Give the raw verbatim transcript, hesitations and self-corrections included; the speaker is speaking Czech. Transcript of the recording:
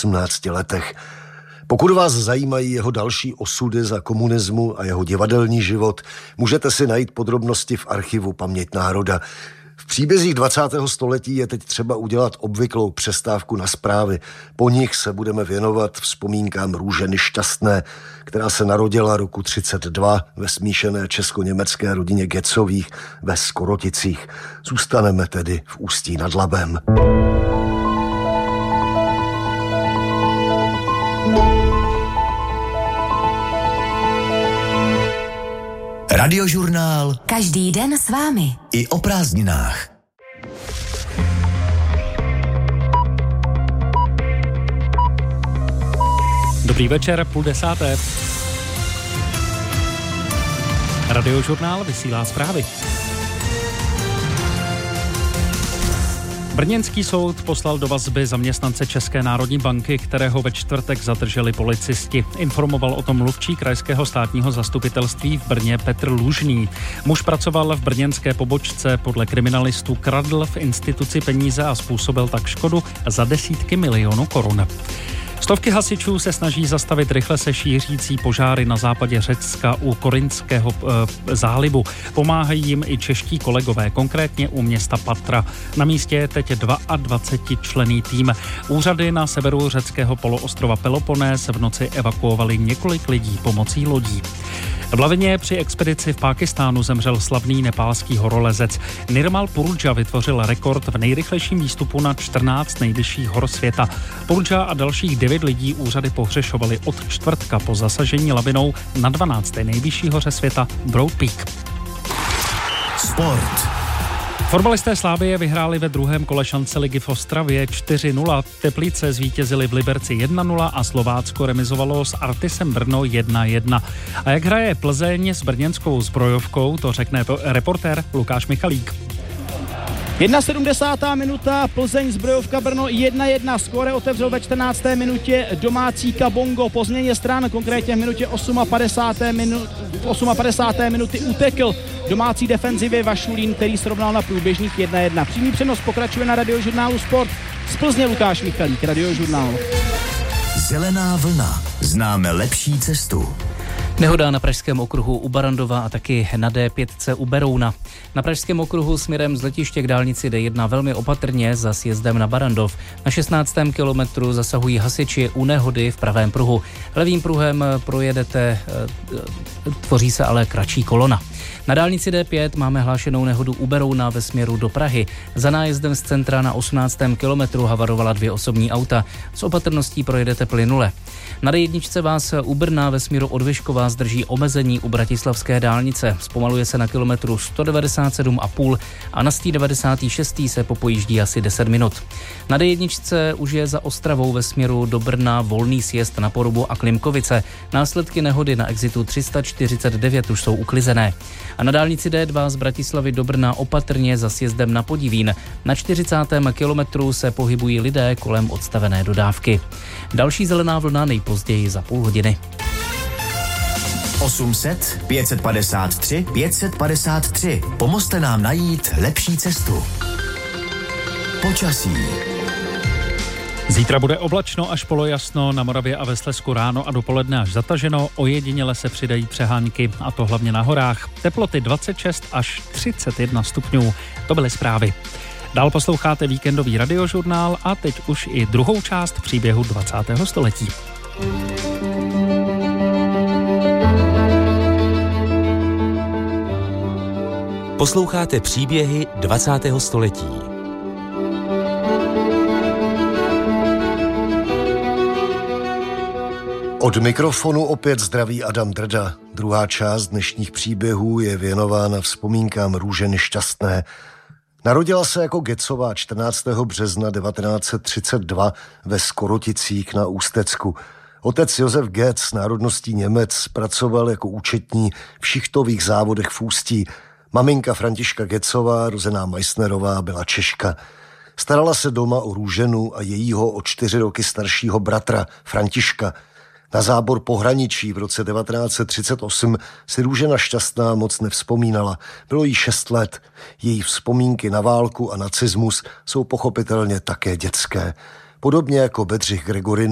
osmnácti letech. Pokud vás zajímají jeho další osudy za komunismu a jeho divadelní život, můžete si najít podrobnosti v archivu Paměť národa. V příbězích dvacátého století je teď třeba udělat obvyklou přestávku na zprávy. Po nich se budeme věnovat vzpomínkám Růže Nešťastné, která se narodila roku třicet dva ve smíšené česko-německé rodině Gecových ve Skoroticích. Zůstaneme tedy v Ústí nad Labem. Radiožurnál. Každý den s vámi. I o prázdninách. Dobrý večer, půl desáté. Radiožurnál vysílá zprávy. Brněnský soud poslal do vazby zaměstnance České národní banky, kterého ve čtvrtek zadrželi policisti. Informoval o tom mluvčí krajského státního zastupitelství v Brně Petr Lužný. Muž pracoval v brněnské pobočce, podle kriminalistů kradl v instituci peníze a způsobil tak škodu za desítky milionů korun. Stovky hasičů se snaží zastavit rychle se šířící požáry na západě Řecka u Korinského e, zálivu. Pomáhají jim i čeští kolegové, konkrétně u města Patra. Na místě je teď dvacetičlenný tým. Úřady na severu řeckého poloostrova Peloponés v noci evakuovali několik lidí pomocí lodí. V lavině při expedici v Pákistánu zemřel slavný nepálský horolezec. Nirmal Purudža vytvořil rekord v nejrychlejším výstupu na čtrnáct nejvyšších hor světa. Purudža a dalších devět lidí úřady pohřešovali od čtvrtka po zasažení lavinou na dvanácté nejvyšší hoře světa Broad Peak. Sport. Fotbalisté Slavie vyhráli ve druhém kole šance ligy v Ostravě čtyři nula. Teplice zvítězili v Liberci jedna nula a Slovácko remizovalo s Artisem Brno jedna jedna. A jak hraje Plzeň s brněnskou zbrojovkou, to řekne reportér Lukáš Michalík. sedmdesátá jedna minuta, Plzeň zbrojovka Brno jedna jedna, skóre otevřel ve čtrnácté minutě domácí Kabongo, po změně stran, konkrétně v minutě padesáté osmé padesáté minuty utekl domácí defenzivě Vašulín, který srovnal na průběžných jedna jedna. Přímý přenos pokračuje na Radiožurnálu Sport. Z Plzně Lukáš Michalík, Radiožurnál. Zelená vlna. Známe lepší cestu. Nehoda na pražském okruhu u Barandova a taky na dé pět u Berouna. Na pražském okruhu směrem z letiště k dálnici dé jedna velmi opatrně za sjezdem na Barandov. Na šestnáctém kilometru zasahují hasiči u nehody v pravém pruhu. Levým pruhem projedete, tvoří se ale kratší kolona. Na dálnici dé pět máme hlášenou nehodu u Berouna ve směru do Prahy. Za nájezdem z centra na osmnáctém kilometru havarovala dvě osobní auta. S opatrností projedete plynule. Na dé jedna vás u Brna ve směru od Vyškova zdrží omezení u bratislavské dálnice. Zpomaluje se na kilometru sto devadesát sedm a půl a na sto devadesát šest se popojíždí asi deset minut. Na dé jedna už je za Ostravou ve směru do Brna volný sjezd na Porubu a Klimkovice. Následky nehody na exitu tři sta čtyřicet devět už jsou uklizené. A na dálnici dé dva z Bratislavy do Brna opatrně za sjezdem na Podivín. Na čtyřicátém kilometru se pohybují lidé kolem odstavené dodávky. Další zelená vlna nejpozději za půl hodiny. osm set, pět set padesát tři, pět set padesát tři. Pomozte nám najít lepší cestu. Počasí. Zítra bude oblačno až polojasno, na Moravě a ve Slezsku ráno a dopoledne až zataženo, ojediněle se přidají přehánky, a to hlavně na horách. Teploty dvacet šest až třicet jedna stupňů. To byly zprávy. Dál posloucháte víkendový radiožurnál a teď už i druhou část příběhu dvacátého století. Posloucháte příběhy dvacátého století. Od mikrofonu opět zdraví Adam Drda. Druhá část dnešních příběhů je věnována vzpomínkám Růže Nešťastné. Narodila se jako Gecová čtrnáctého března devatenáct set třicet dva ve Skoroticích na Ústecku. Otec Josef Gec, národností Němec, pracoval jako účetní v šichtových závodech v Ústí. Maminka Františka Gecová, rozená Meissnerová, byla Češka. Starala se doma o Růženu a jejího o čtyři roky staršího bratra Františka. Na zábor pohraničí v roce devatenáct set třicet osm si Růžena Šťastná moc nevzpomínala. Bylo jí šest let. Její vzpomínky na válku a nacismus jsou pochopitelně také dětské. Podobně jako Bedřich Gregorin